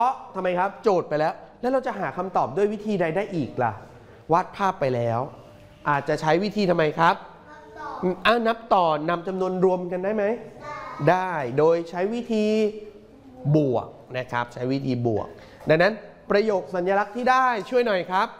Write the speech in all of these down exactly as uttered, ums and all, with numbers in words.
เพราะทำไมครับโจทย์ไปแล้วแล้วเราจะหาคำตอบด้วยวิธีใดได้อีกล่ะวาดภาพไปแล้วอาจจะใช้วิธีทำไมครับอ่านับต่อนำจำนวนรวมกันได้ไหมได้โดยใช้วิธีบวกนะครับใช้วิธีบวกดังนั้นประโยคสัญลักษณ์ที่ได้ช่วยหน่อยครับ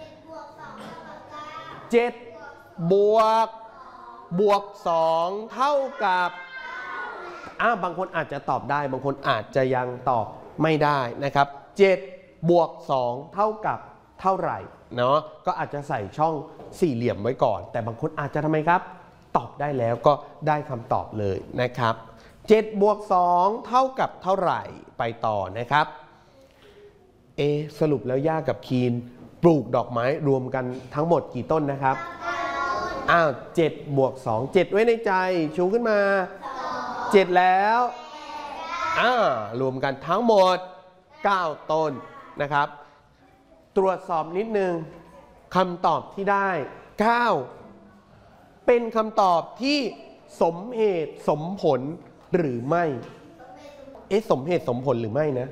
เจ็ดบวกบวกสองเท่ากับอ้าบางคนอาจจะตอบได้บางคนอาจจะยังตอบไม่ได้นะครับเจ็ดบวกสองเท่ากับเท่าไหร่เนาะก็อาจจะใส่ช่องสี่เหลี่ยมไว้ก่อนแต่บางคนอาจจะทำไมครับตอบได้แล้วก็ได้คำตอบเลยนะครับเจ็ดบวกสองเท่ากับเท่าไหร่ไปต่อนะครับเอสรุปแล้วย่ากับคีนปลูกดอกไม้รวมกันทั้งหมดกี่ต้นนะครับอ้าวเจ็ดบวกสอง เจ็ดไว้ในใจชูขึ้นมาเจ็ดแล้วอ่ารวมกันทั้งหมดเก้าต้นนะครับตรวจสอบนิดนึงคำตอบที่ได้เก้าเป็นคำตอบที่สมเหตุสมผลหรือไม่เอ๊ะสมเหตุสมผลหรือไม่นะ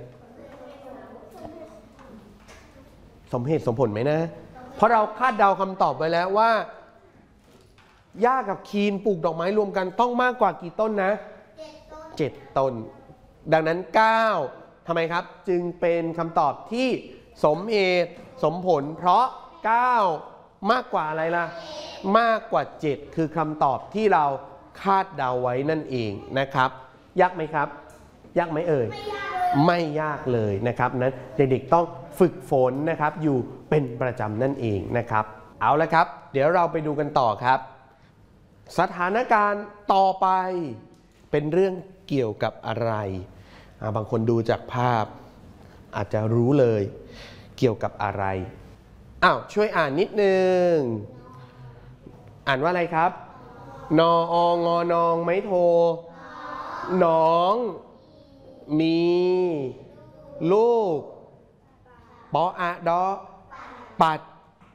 สมเหตุสมผลไหมนะเพราะเราคาดเดาคำตอบไว้แล้วว่าย่ากับคีนปลูกดอกไม้รวมกันต้องมากกว่ากี่ต้นนะเจ็ดต้นดังนั้นเก้าทำไมครับจึงเป็นคำตอบที่สมเหตุสมผลเพราะเก้ามากกว่าอะไรล่ะมากกว่าเจ็ดคือคำตอบที่เราคาดเดาไว้นั่นเองนะครับยากไหมครับยากไหมเอ่ยไม่ยากเลยนะครับนั้นเด็กๆต้องฝึกฝนนะครับอยู่เป็นประจำนั่นเองนะครับเอาละครับเดี๋ยวเราไปดูกันต่อครับสถานการณ์ต่อไปเป็นเรื่องเกี่ยวกับอะไรบางคนดูจากภาพอาจจะรู้เลยเกี่ยวกับอะไรอ้าวช่วยอ่านนิดนึงอ่านว่าอะไรครับนอองอนองไม้โทน้องมีลูกปออะดอปัด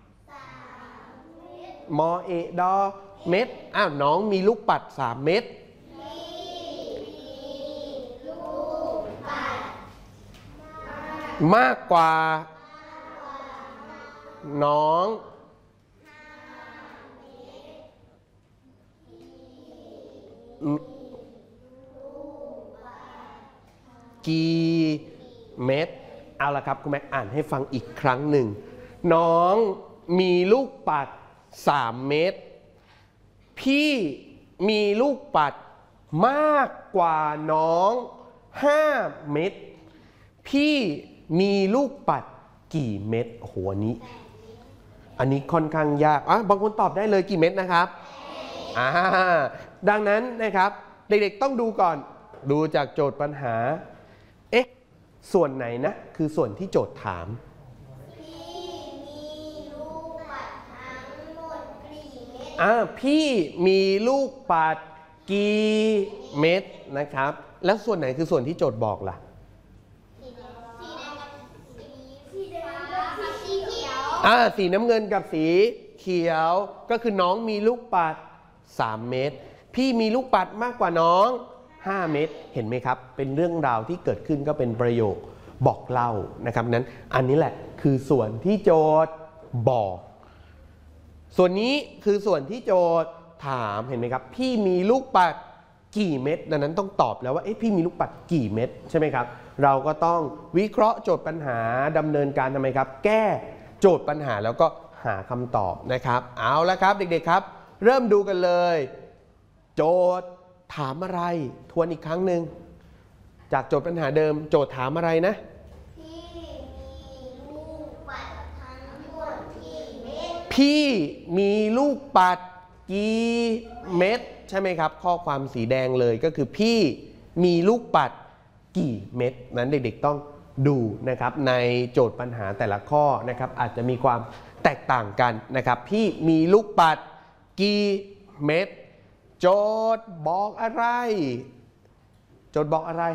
มอเอดอเม็ดอ้าวน้องมีลูกปัดสามเม็ดมากกว่าน้องกี่เม็ดเอาละครับคุณแม่อ่านให้ฟังอีกครั้งหนึ่งน้องมีลูกปัดสามเม็ดพี่มีลูกปัดมากกว่าน้องห้าเม็ดพี่มีลูกปัดกี่เม็ดโอ้โหอันนี้อันนี้ค่อนข้างยากอ่ะบางคนตอบได้เลยกี่เม็ดนะครับอ่าดังนั้นนะครับเด็กๆต้องดูก่อนดูจากโจทย์ปัญหาเอ๊ะส่วนไหนนะคือส่วนที่โจทย์ถามพี่มีลูกปัดทั้งหมดกี่เม็ดอ่าพี่มีลูกปัดกี่เม็ดนะครับแล้วส่วนไหนคือส่วนที่โจทย์บอกล่ะอ่าสีน้ำเงินกับสีเขียวก็คือน้องมีลูกปัดสามเม็ดพี่มีลูกปัดมากกว่าน้องห้าเม็ดเห็นไหมครับเป็นเรื่องราวที่เกิดขึ้นก็เป็นประโยคบอกเล่านะครับนั้นอันนี้แหละคือส่วนที่โจทย์บอกส่วนนี้คือส่วนที่โจทย์ถามเห็นไหมครับพี่มีลูกปัดกี่เม็ดดังนั้นต้องตอบแล้วว่าเอ๊ะพี่มีลูกปัดกี่เม็ดใช่ไหมครับเราก็ต้องวิเคราะห์โจทย์ปัญหาดำเนินการทำไมครับแก้โจทย์ปัญหาแล้วก็หาคำตอบนะครับเอาละครับเด็กๆครับเริ่มดูกันเลยโจทย์ถามอะไรทวนอีกครั้งหนึ่งจากโจทย์ปัญหาเดิมโจทย์ถามอะไรนะพี่มีลูกปัดทั้งหมดกี่เม็ดพี่มีลูกปัดกี่เม็ดใช่ไหมครับข้อความสีแดงเลยก็คือพี่มีลูกปัดกี่เม็ดนั้นเด็กๆต้องดูนะครับในโจทย์ปัญหาแต่ละข้อนะครับอาจจะมีความแตกต่างกันนะครับพี่มีลูกปัดกี่เม็ดโจทย์บอกอะไรโจทย์บอกอะไร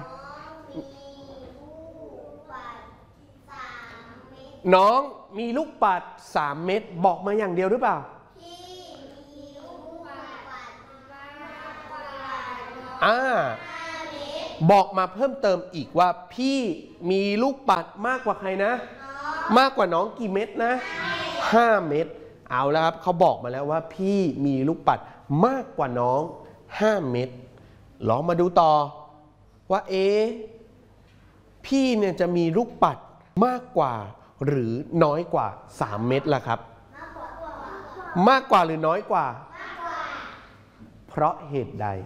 น้องมีลูกปัดสามเม็ดบอกมาอย่างเดียวหรือเปล่าพี่มีลูกปัดมากกว่าน้องห้าเม็ดบอกมาเพิ่มเติมอีกว่าพี่มีลูกปัดมากกว่าใครนะมากกว่าน้องกี่เม็ดนะห้าเม็ดเอาแล้วครับเขาบอกมาแล้วว่าพี่มีลูกปัดมากกว่าน้องห้าเม็ดลองมาดูต่อว่าเอ๊ะพี่เนี่ยจะมีลูกปัดมากกว่าหรือน้อยกว่าสามเม็ดล่ะครับมากกว่าหรือน้อยกว่าเพราะเหตุใด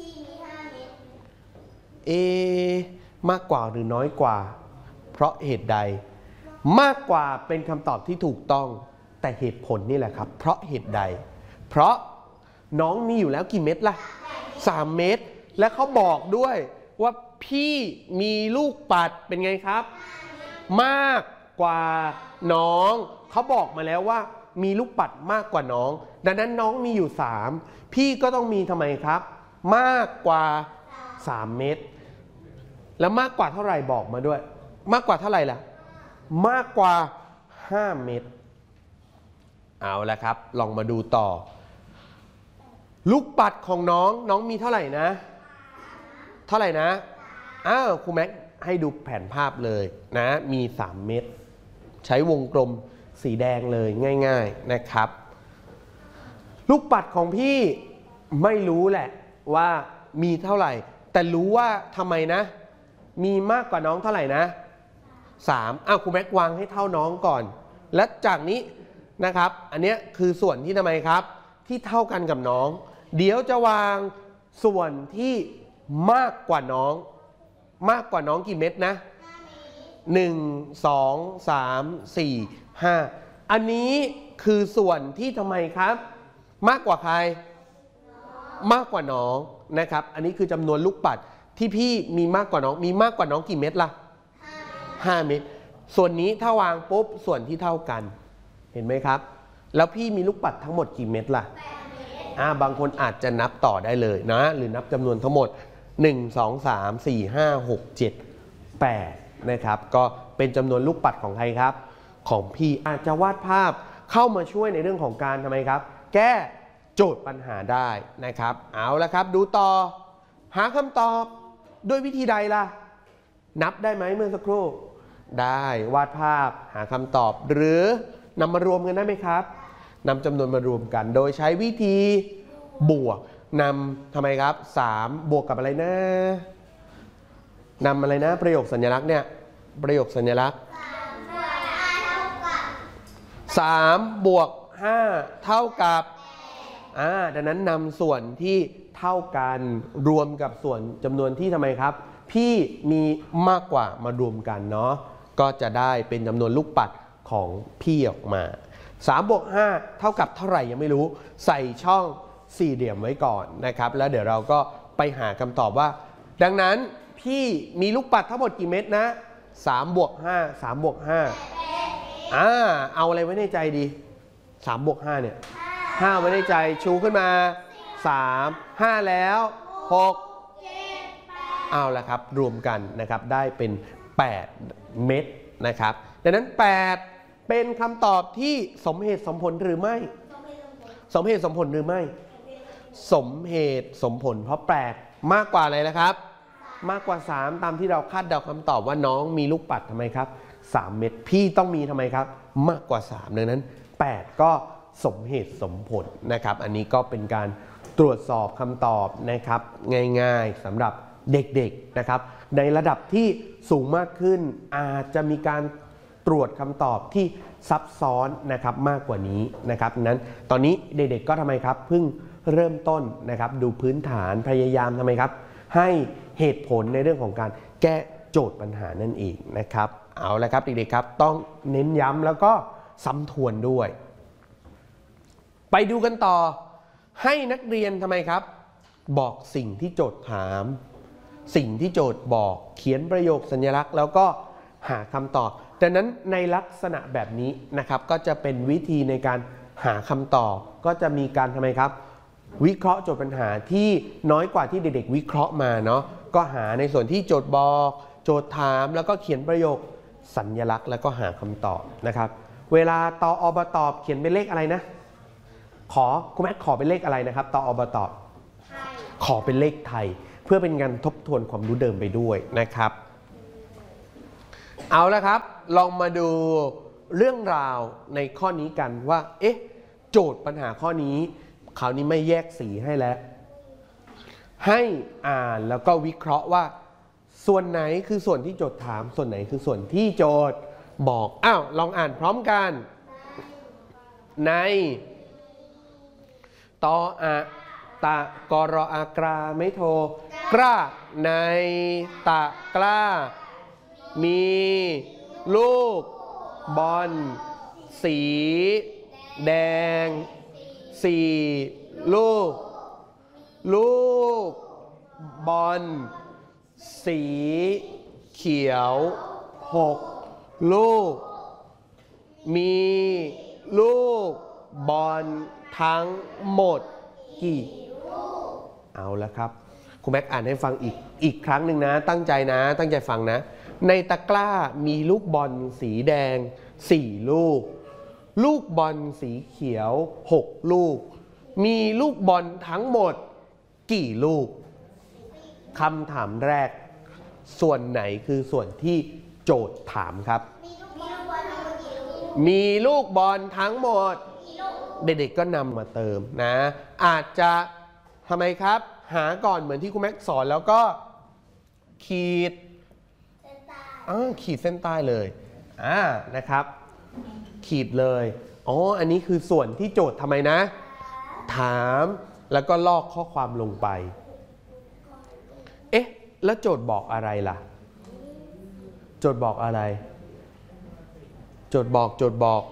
เอมากกว่าหรือน้อยกว่าเพราะเหตุใดมากกว่าเป็นคำตอบที่ถูกต้องแต่เหตุผลนี่แหละครับเพราะเหตุใดเพราะน้องมีอยู่แล้วกี่เม็ดล่ะสามเม็ดและเขาบอกด้วยว่าพี่มีลูกปัดเป็นไงครับมากกว่าน้องเขาบอกมาแล้วว่ามีลูกปัดมากกว่าน้องดังนั้นน้องมีอยู่สามพี่ก็ต้องมีทำไมครับมากกว่าสามเม็ดแล้วมากกว่าเท่าไหร่บอกมาด้วยมากกว่าเท่าไหร่ล่ะมากกว่าห้าเม็ดเอาละครับลองมาดูต่อลูกปัดของน้องน้องมีเท่าไหร่นะเท่าไหร่นะอ้าวครูแม็กให้ดูแผนภาพเลยนะมีสามเม็ดใช้วงกลมสีแดงเลยง่ายๆนะครับลูกปัดของพี่ไม่รู้แหละว่ามีเท่าไหร่แต่รู้ว่าทำไมนะมีมากกว่าน้องเท่าไหร่นะสามอ้าวครูแม็กวางให้เท่าน้องก่อนและจากนี้นะครับอันนี้คือส่วนที่ทำไมครับที่เท่ากันกับน้องเดี๋ยวจะวางส่วนที่มากกว่าน้องมากกว่าน้องกี่เม็ดนะหนึ่ง สอง สาม สี่ ห้าอันนี้คือส่วนที่ทำไมครับมากกว่าใครมากกว่าน้องนะครับอันนี้คือจำนวนลูกปัดที่พี่มีมากกว่าน้องมีมากกว่าน้องกี่เม็ดล่ะห้าเม็ดส่วนนี้ถ้าวางปุ๊บส่วนที่เท่ากันเห็นไหมครับแล้วพี่มีลูกปัดทั้งหมดกี่เม็ดล่ะอ่าบางคนอาจจะนับต่อได้เลยนะหรือนับจำนวนทั้งหมดหนึ่ง สอง สาม สี่ ห้า หก เจ็ด แปดนะครับก็เป็นจำนวนลูกปัดของใครครับของพี่อาจจะวาดภาพเข้ามาช่วยในเรื่องของการทำไมครับแก้โจทย์ปัญหาได้นะครับเอาละครับดูต่อหาคำตอบด้วยวิธีใดล่ะนับได้ไหมเมื่อสักครู่ได้วาดภาพหาคำตอบหรือนำมารวมกันได้ไหมครับนำจำนวนมารวมกันโดยใช้วิธีบวกนำทำไมครับสามบวกกับอะไรนะนำอะไรนะประโยคสัญลักษณ์เนี่ยประโยคสัญลักษณ์สามบวกห้าเท่ากับอ่าดังนั้นนำส่วนที่เท่ากันรวมกับส่วนจำนวนที่ทำไมครับพี่มีมากกว่ามารวมกันเนาะก็จะได้เป็นจำนวนลูกปัดของพี่ออกมาสามบวกห้าเท่ากับเท่าไหร่ยังไม่รู้ใส่ช่องสี่เหลี่ยมไว้ก่อนนะครับแล้วเดี๋ยวเราก็ไปหาคำตอบว่าดังนั้นพี่มีลูกปัดทั้งหมดกี่เม็ดนะสามบวกห้า สามบวกห้าอ่าเอาอะไรไว้ในใจดีสามบวกห้าเนี่ยห้าไว้ในใจชูขึ้นมาสาม ห้าแล้วหกเอาละครับรวมกันนะครับได้เป็นแปดเม็ดนะครับดังนั้นแปดเป็นคำตอบที่สมเหตุสมผลหรือไม่สมเหตุสมผลหรือไม่สมเหตุสมผลเพราะแปดมากกว่าอะไรนะครับมากกว่าสามตามที่เราคาดเดาคำตอบว่าน้องมีลูกปัดทำไมครับสามเม็ดพี่ต้องมีทำไมครับมากกว่าสามดังนั้นแปดก็สมเหตุสมผลนะครับอันนี้ก็เป็นการตรวจสอบคำตอบนะครับง่ายๆสำหรับเด็กๆนะครับในระดับที่สูงมากขึ้นอาจจะมีการตรวจคำตอบที่ซับซ้อนนะครับมากกว่านี้นะครับนั้นตอนนี้เด็กๆก็ทำไมครับเพิ่งเริ่มต้นนะครับดูพื้นฐานพยายามทำไมครับให้เหตุผลในเรื่องของการแก้โจทย์ปัญหานั่นเองนะครับเอาละครับเด็กๆครับต้องเน้นย้ำแล้วก็ซ้ำทวนด้วยไปดูกันต่อให้นักเรียนทำไมครับบอกสิ่งที่โจทย์ถามสิ่งที่โจทย์บอกเขียนประโยคสัญลักษณ์แล้วก็หาคำตอบดังนั้นในลักษณะแบบนี้นะครับก็จะเป็นวิธีในการหาคำตอบก็จะมีการทำไมครับวิเคราะห์โจทย์ปัญหาที่น้อยกว่าที่เด็กๆวิเคราะห์มาเนาะก็หาในส่วนที่โจทย์บอกโจทย์ถามแล้วก็เขียนประโยคสัญลักษณ์แล้วก็หาคำตอบนะครับเวลาตออบตอบเขียนเป็นเลขอะไรนะขอคุณแม่ขอเป็นเลขอะไรนะครับตออบตอบขอเป็นเลขไทยเพื่อเป็นการทบทวนความรู้เดิมไปด้วยนะครับเอาละครับลองมาดูเรื่องราวในข้อนี้กันว่าเอ๊ะโจทย์ปัญหาข้อนี้คราวนี้ไม่แยกสีให้แล้วให้อ่านแล้วก็วิเคราะห์ว่าส่วนไหนคือส่วนที่โจทย์ถามส่วนไหนคือส่วนที่โจทย์บอกอ้าวลองอ่านพร้อมกันในตออะตะกรอากราไม่โทกล้าในตะกล้ามีลูกบอลสีแดงสี่ลูกลูกบอลสีเขียวหกลูกมีลูกบอลทั้งหมดกี่เอาละครับครูแม็กอ่านให้ฟังอีกอีกครั้งหนึ่งนะตั้งใจนะตั้งใจฟังนะในตะกร้ามีลูกบอลสีแดงสี่ลูกลูกบอลสีเขียวหกลูกมีลูกบอลทั้งหมดกี่ลูกคำถามแรกส่วนไหนคือส่วนที่โจทย์ถามครับมีลูกบอลทั้งหมดเด็กๆก็นำมาเติมนะอาจจะทำไมครับหาก่อนเหมือนที่ครูแม็กสอนแล้วก็ขีดขีดเส้นใต้เลยอ่านะครับขีดเลยอ๋ออันนี้คือส่วนที่โจทย์ทำไมนะถามแล้วก็ลอกข้อความลงไปเอ๊ะแล้วโจทย์บอกอะไรล่ะโจทย์บอกอะไรโจทย์บอกโจทย์บอก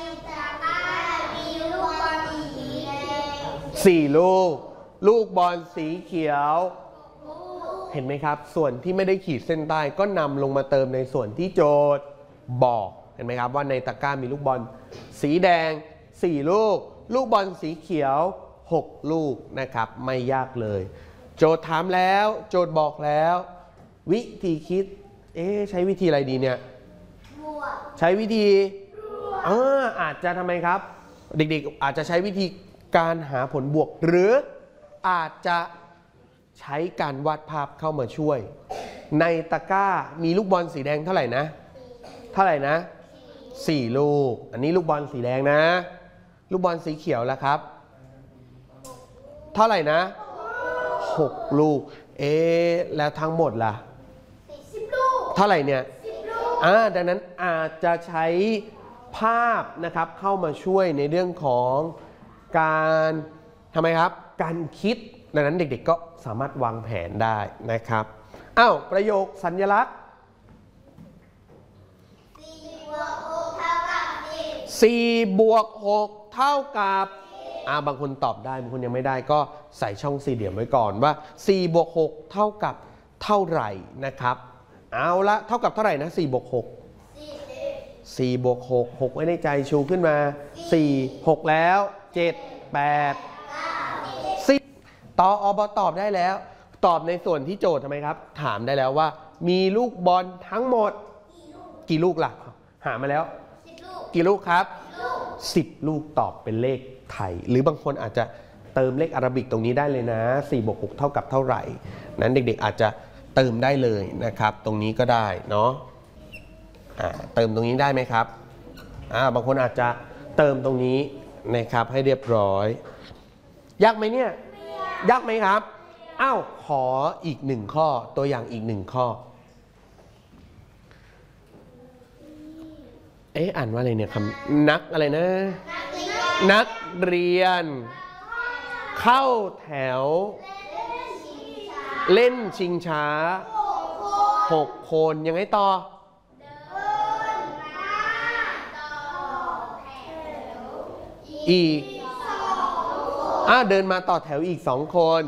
สี่ลูกลูกบอลสีเขียวเห็นไหมครับส่วนที่ไม่ได้ขีดเส้นใต้ก็นำลงมาเติมในส่วนที่โจทย์บอกเห็นไหมครับว่าในตะกร้ามีลูกบอลสีแดงสี่ลูกลูกบอลสีเขียวหกลูกนะครับไม่ยากเลยโจทย์ถามแล้วโจทย์บอกแล้ววิธีคิดเอ๊ะใช้วิธีอะไรดีเนี่ยใช้วิธีเอออาจจะทำไมครับเด็กๆอาจจะใช้วิธีการหาผลบวกหรืออาจจะใช้การวาดภาพเข้ามาช่วยในตะกร้ามีลูกบอลสีแดงเท่าไหร่นะเท่าไหร่นะสี่ลูกอันนี้ลูกบอลสีแดงนะลูกบอลสีเขียวแล้วครับเท่าไหร่นะหกลูกเอ๊ะแล้วทั้งหมดล่ะสิบลูกเท่าไหร่เนี่ยสิบลูกอ่าดังนั้นอาจจะใช้ภาพนะครับเข้ามาช่วยในเรื่องของการทำไมครับการคิดดังนั้นเด็กๆก็สามารถวางแผนได้นะครับอ้าวประโยคสัญลักษณ์สี่บวกหกเท่ากับอ่าบางคนตอบได้บางคนยังไม่ได้ก็ใส่ช่องสี่เหลี่ยมไว้ก่อนว่าสี่บวกหกเท่ากับเท่าไหร่นะครับเอาละเท่ากับเท่าไหร่นะสี่บวกหกสี่บวกหก หกไว้ในใจชูขึ้นมาสี่ หกแล้วเจ็ด แปด สิบต่ออบตอบได้แล้วตอบในส่วนที่โจทย์ทำไมครับถามได้แล้วว่ามีลูกบอลทั้งหมดกี่ลูกล่ะหามาแล้วกี่ลูกครับสิบลูกตอบเป็นเลขไทยหรือบางคนอาจจะเติมเลขอาราบิกตรงนี้ได้เลยนะสี่บวกหกเท่ากับเท่าไหร่นั้นเด็กๆอาจจะเติมได้เลยนะครับตรงนี้ก็ได้เนาะอ่าเติมตรงนี้ได้ไหมครับอ่าบางคนอาจจะเติมตรงนี้นะครับให้เรียบร้อยยากไหมเนี่ยยากไหมครับอ้าวขออีกหนึ่งข้อตัวอย่างอีกหนึ่งข้อเอ๊ะอ่านว่าอะไรเนี่ยคำนักอะไรนะนักเรียนเข้าแถวเล่นชิงช้าหกคนยังไงต่ออีกอ่าเดินมาต่อแถวอีกสองคน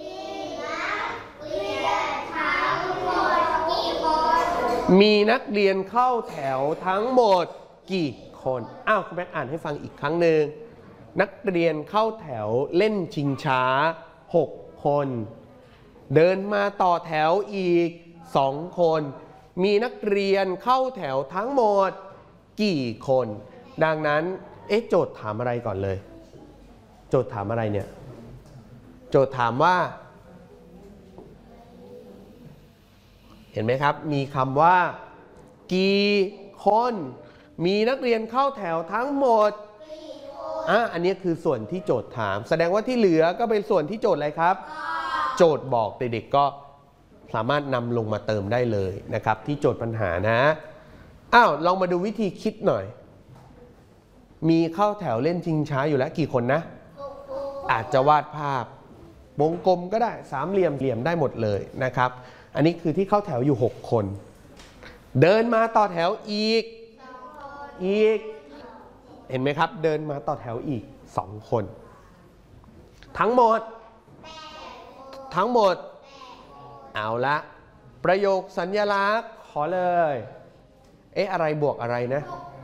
มีนักเรียนเข้าแถวทั้งหมดกี่คนอ้าวคุณแม็กอ่านให้ฟังอีกครั้งหนึ่งนักเรียนเข้าแถวเล่นชิงช้าหกคนเดินมาต่อแถวอีกสองคนมีนักเรียนเข้าแถวทั้งหมดกี่คนดังนั้นเอ๊ะโจทย์ถามอะไรก่อนเลยโจทย์ถามอะไรเนี่ยโจทย์ถามว่าห็นไหมครับมีคำว่ากี่คนมีนักเรียนเข้าแถวทั้งหมดอ่ะอันนี้คือส่วนที่โจทย์ถามแสดงว่าที่เหลือก็เป็นส่วนที่โจทย์อะไรครับโจทย์บอกเด็กๆก็สามารถนำลงมาเติมได้เลยนะครับที่โจทย์ปัญหานะอ้าวลองมาดูวิธีคิดหน่อยมีเข้าแถวเล่นชิงช้าอยู่แล้วกี่คนนะอาจจะวาดภาพวงกลมก็ได้สามเหลี่ยมเหลี่ยมได้หมดเลยนะครับอันนี้คือที่เข้าแถวอยู่หกคนเดินมาต่อแถวอีกอีกเห็นไหมครับเดินมาต่อแถวอีกสองคนทั้งหมดทั้งหมดเอาละประโยคสัญลักษณ์ขอเลยเอ๊ะอะไรบวกอะไรนะ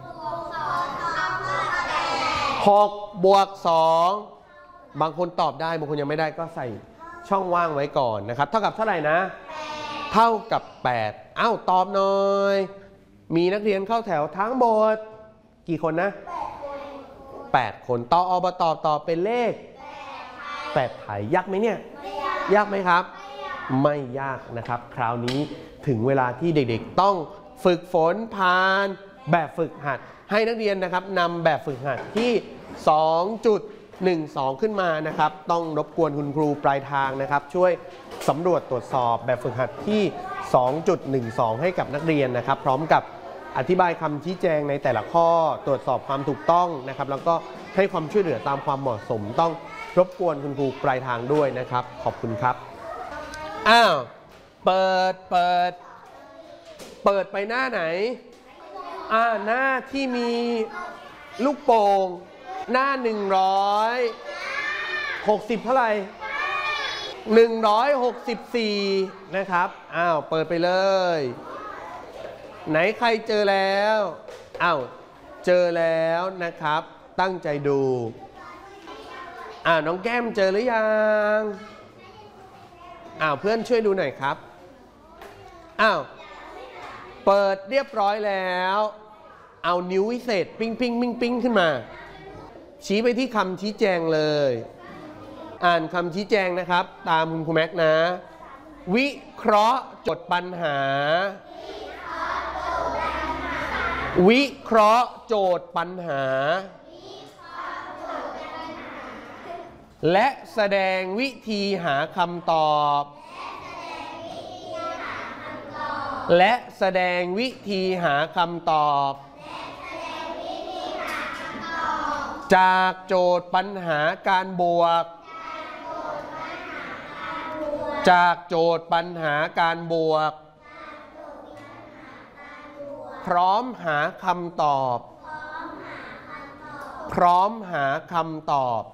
หกบวกสองบางคนตอบได้บางคนยังไม่ได้ก็ใส่ช่องว่างไว้ก่อนนะครับเท่ากับเท่าไหร่นะเท่ากับแปดเอ้าตอบหน่อยมีนักเรียนเข้าแถวทั้งหมดกี่คนนะแปดคนต่ออบตอบตอบเป็นเลขแปดไถยากไหมเนี่ยยากไหมครับไม่ยากนะครับคราวนี้ถึงเวลาที่เด็กๆต้องฝึกฝนผ่านแบบฝึกหัดให้นักเรียนนะครับนำแบบฝึกหัดที่ สองจุดหนึ่งสอง ขึ้นมานะครับต้องรบกวนคุณครูปลายทางนะครับช่วยสำรวจตรวจสอบแบบฝึกหัดที่ สองจุดหนึ่งสอง ให้กับนักเรียนนะครับพร้อมกับอธิบายคำชี้แจงในแต่ละข้อตรวจสอบความถูกต้องนะครับแล้วก็ให้ความช่วยเหลือตามความเหมาะสมต้องรบกวนคุณครูปลายทางด้วยนะครับขอบคุณครับอ้าวเปิดเปิดเปิดไปหน้าไหนอ่าหน้าที่มีลูกโป่งหน้าหนึ่งร้อยหกสิบเท่าไหร่หนึ่งร้อยหกสิบสี่นะครับอ้าวเปิดไปเลยไหนใครเจอแล้วอ้าวเจอแล้วนะครับตั้งใจดูอ่าน้องแก้มเจอหรือยังอ้าวเพื่อนช่วยดูหน่อยครับอ้าวเปิดเรียบร้อยแล้วเอานิ้ววิเศษปิ้งปิ้งปิ้งปิ้งขึ้นมาชี้ไปที่คำชี้แจงเลยอ่านคำชี้แจงนะครับตามคุณครูแม็กนะวิเคราะห์โจทย์ปัญหาวิเคราะห์โจทย์ปัญหาและแสดงวิธีหาคำตอบและแสดงวิธีหาคำตอบจากโจทย์ปัญหาการบวกจากโจทย์ปัญหาการบวกพร้อมหาคำตอบพร้อมหาคำตอบ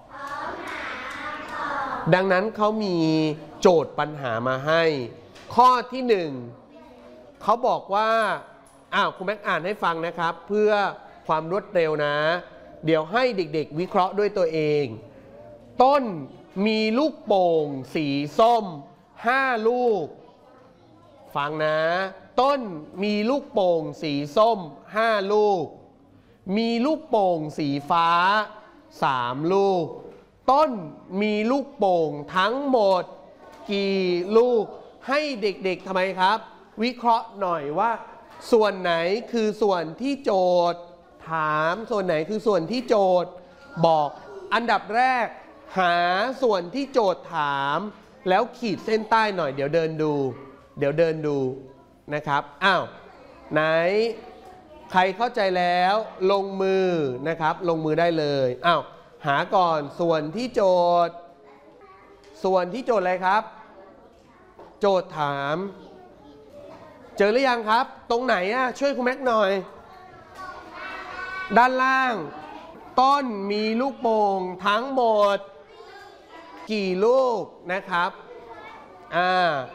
ดังนั้นเขามีโจทย์ปัญหามาให้ข้อที่หนึ่งเขาบอกว่าอ้าวคุณแม็กอ่านให้ฟังนะครับเพื่อความรวดเร็วนะเดี๋ยวให้เด็กๆวิเคราะห์ด้วยตัวเองต้นมีลูกโป่งสีส้มห้าลูกฟังนะต้นมีลูกโป่งสีส้มห้าลูกมีลูกโป่งสีฟ้าสามลูกต้นมีลูกโป่งทั้งหมดกี่ลูกให้เด็กๆทำไมครับวิเคราะห์หน่อยว่าส่วนไหนคือส่วนที่โจทย์ถามส่วนไหนคือส่วนที่โจทย์บอกอันดับแรกหาส่วนที่โจทย์ถามแล้วขีดเส้นใต้หน่อยเดี๋ยวเดินดูเดี๋ยวเดินดูนะครับอ้าวไหนใครเข้าใจแล้วลงมือนะครับลงมือได้เลยอ้าวหาก่อนส่วนที่โจทย์ส่วนที่โจทย์อะไรครับโจทย์ถามเจอหรือยังครับตรงไหนอ่ะช่วยคุณแม็กหน่อยด้านล่างต้นมีลูกโป่งทั้งหมดกี่ลูกนะครับอ่า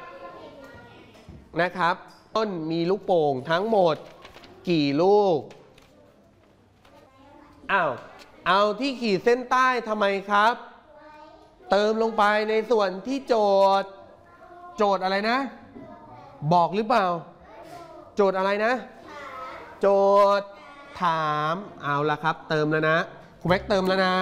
นะครับต้นมีลูกโป่งทั้งหมดกี่ลูกอ้าวเอาที่ขีดเส้นใต้ทำไมครับเติมลงไปในส่วนที่โจทย์โจทย์อะไรนะบอกหรือเปล่าโจทย์อะไรนะโจทย์ถามเอาละครับเติมแล้วนะครูแม็กเติมแล้วนะ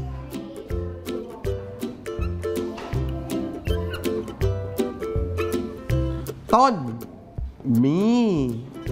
อต้นมี